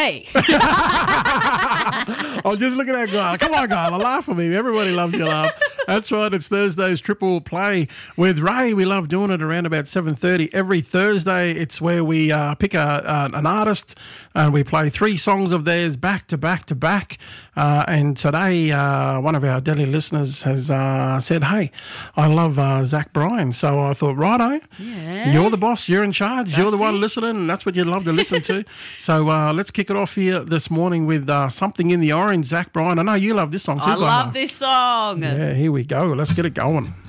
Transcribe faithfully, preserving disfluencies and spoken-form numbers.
me. I'm just looking at Guyla. Come on, Guyla, laugh for me. Everybody loves your laugh. That's right. It's Thursday's Triple Play with Ray. We love doing it around about seven thirty every Thursday. It's where we uh, pick a, uh, an artist and we play three songs of theirs back to back to back. Uh, and today, uh, one of our daily listeners has uh, said, hey, I love uh, Zach Bryan. So I thought, righto, Yeah. you're the boss, you're in charge, That's you're the one it. listening, and that's what you love to listen to. So uh, let's kick it off here this morning with uh, Something in the Orange, Zach Bryan. I know you love this song too, I Guyla. love this song. Yeah, here we go. Let's get it going.